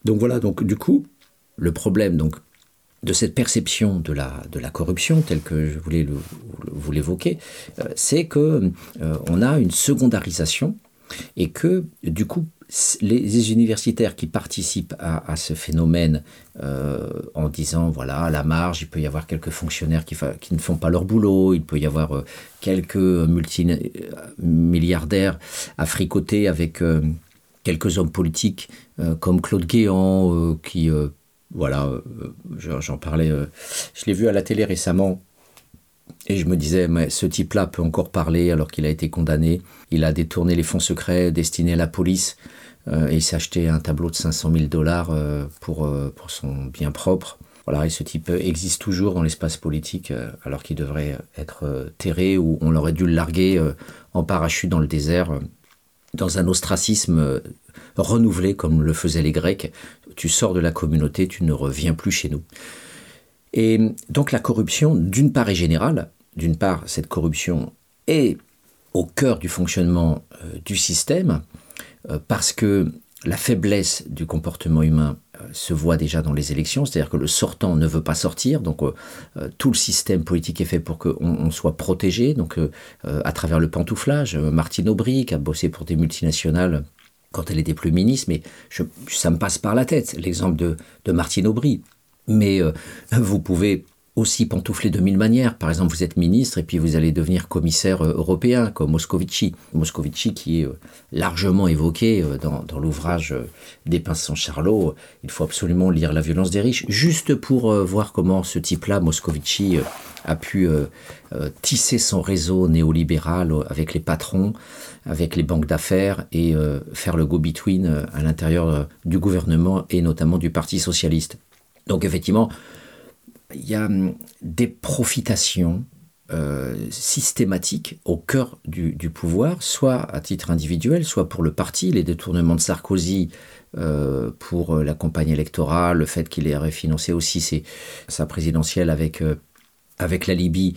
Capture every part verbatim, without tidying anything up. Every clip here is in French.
Donc voilà, donc du coup, le problème donc, de cette perception de la, de la corruption, telle que je voulais le, vous l'évoquer, euh, c'est qu'on euh, a une secondarisation et que, du coup, les, les universitaires qui participent à, à ce phénomène euh, en disant, voilà, à la marge, il peut y avoir quelques fonctionnaires qui, fa- qui ne font pas leur boulot, il peut y avoir euh, quelques multimilliardaires à fricoter avec euh, quelques hommes politiques euh, comme Claude Guéant, euh, qui... Euh, Voilà, euh, j'en parlais, euh, je l'ai vu à la télé récemment et je me disais, mais ce type-là peut encore parler alors qu'il a été condamné. Il a détourné les fonds secrets destinés à la police euh, et il s'est acheté un tableau de cinq cent mille dollars euh, pour, euh, pour son bien propre. Voilà, et ce type existe toujours dans l'espace politique euh, alors qu'il devrait être euh, terré ou on aurait dû le larguer euh, en parachute dans le désert. Euh, dans un ostracisme renouvelé comme le faisaient les Grecs. Tu sors de la communauté, tu ne reviens plus chez nous. Et donc la corruption, d'une part, est générale. D'une part, cette corruption est au cœur du fonctionnement euh, du système, euh, parce que la faiblesse du comportement humain euh, se voit déjà dans les élections, c'est-à-dire que le sortant ne veut pas sortir, donc euh, euh, tout le système politique est fait pour qu'on on soit protégé, donc euh, euh, à travers le pantouflage. euh, Martine Aubry, qui a bossé pour des multinationales quand elle était plus ministre, mais je, ça me passe par la tête, l'exemple de, de Martine Aubry. Mais euh, vous pouvez aussi pantoufler de mille manières. Par exemple, vous êtes ministre et puis vous allez devenir commissaire européen, comme Moscovici. Moscovici qui est largement évoqué dans, dans l'ouvrage des Pinces sans Charlot. Il faut absolument lire La violence des riches, juste pour voir comment ce type-là, Moscovici, a pu euh, euh, tisser son réseau néolibéral avec les patrons, avec les banques d'affaires et euh, faire le go-between à l'intérieur du gouvernement et notamment du Parti socialiste. Donc effectivement, il y a des profitations euh, systématiques au cœur du, du pouvoir, soit à titre individuel, soit pour le parti, les détournements de Sarkozy euh, pour la campagne électorale, le fait qu'il ait refinancé aussi ses, sa présidentielle avec, euh, avec la Libye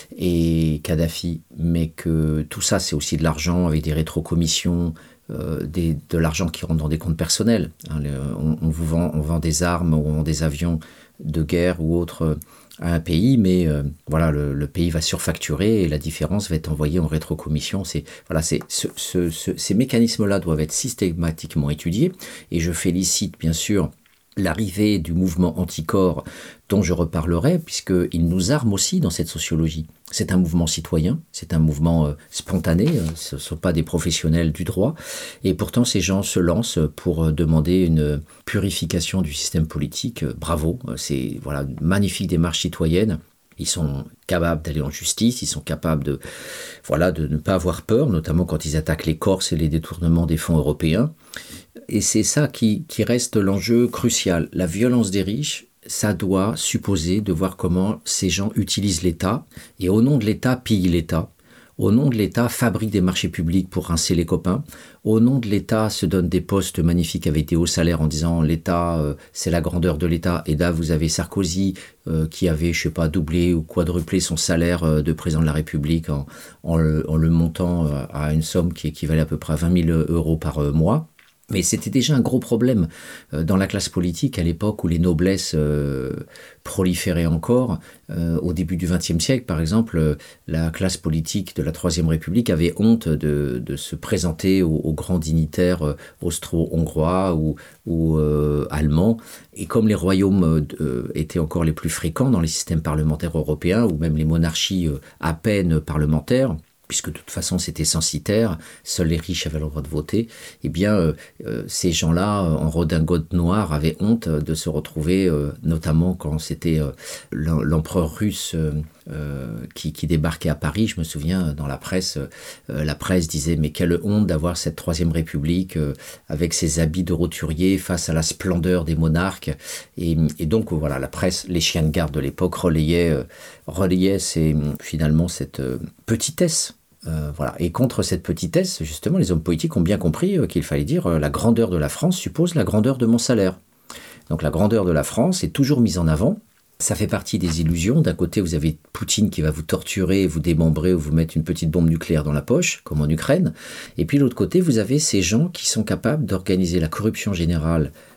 et Kadhafi, mais que tout ça c'est aussi de l'argent avec des rétrocommissions, Euh, des, de l'argent qui rentre dans des comptes personnels. Hein, le, on, on, vous vend, on vend des armes, on vend des avions de guerre ou autres euh, à un pays, mais euh, voilà, le, le pays va surfacturer et la différence va être envoyée en rétrocommission. C'est, voilà, c'est, ce, ce, ce, ces mécanismes-là doivent être systématiquement étudiés et je félicite bien sûr l'arrivée du mouvement anticorps dont je reparlerai, puisqu'il nous arme aussi dans cette sociologie. C'est un mouvement citoyen, c'est un mouvement euh, spontané, euh, ce ne sont pas des professionnels du droit, et pourtant ces gens se lancent pour demander une purification du système politique. Euh, bravo, c'est voilà, une magnifique démarche citoyenne. Ils sont capables d'aller en justice, ils sont capables de, voilà, de ne pas avoir peur, notamment quand ils attaquent les Corses et les détournements des fonds européens. Et c'est ça qui, qui reste l'enjeu crucial. La violence des riches, ça doit supposer de voir comment ces gens utilisent l'État et au nom de l'État pillent l'État. Au nom de l'État, fabriquent des marchés publics pour rincer les copains. Au nom de l'État, se donnent des postes magnifiques avec des hauts salaires en disant l'État, euh, c'est la grandeur de l'État. Et là, vous avez Sarkozy euh, qui avait, je sais pas, doublé ou quadruplé son salaire euh, de président de la République en, en, le, en le montant euh, à une somme qui équivalait à peu près à vingt mille euros par euh, mois. Mais c'était déjà un gros problème euh, dans la classe politique à l'époque où les noblesses euh, proliféraient encore. Euh, au début du vingtième siècle, par exemple, euh, la classe politique de la Troisième République avait honte de, de se présenter aux, aux grands dignitaires euh, austro-hongrois ou, ou euh, allemands. Et comme les royaumes euh, étaient encore les plus fréquents dans les systèmes parlementaires européens, ou même les monarchies euh, à peine parlementaires, puisque de toute façon c'était censitaire, seuls les riches avaient le droit de voter, eh bien euh, euh, ces gens-là, euh, en redingote noire, avaient honte de se retrouver, euh, notamment quand c'était euh, l'empereur russe euh, euh, qui, qui débarquait à Paris. Je me souviens, dans la presse, euh, la presse disait « Mais quelle honte d'avoir cette Troisième République euh, avec ses habits de roturier face à la splendeur des monarques ». Et, et donc voilà, la presse, les chiens de garde de l'époque relayaient, euh, relayaient ces, finalement cette euh, petitesse. Euh, voilà. Et contre cette petitesse, justement, les hommes politiques ont bien compris euh, qu'il fallait dire euh, la grandeur de la France suppose la grandeur de mon salaire. Donc la grandeur de la France est toujours mise en avant. Ça fait partie des illusions. D'un côté, vous avez Poutine qui va vous torturer, vous démembrer ou vous mettre une petite bombe nucléaire dans la poche, comme en Ukraine. Et puis de l'autre côté, vous avez ces gens qui sont capables d'organiser la corruption générale